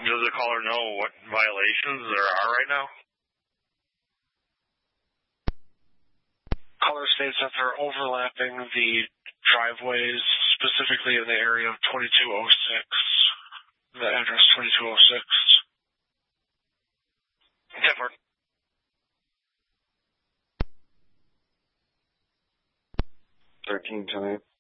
Does the caller know what violations there are right now? Caller states that they're overlapping the driveways, specifically in the area of 2206. The address 2206. 10-4. 13 time.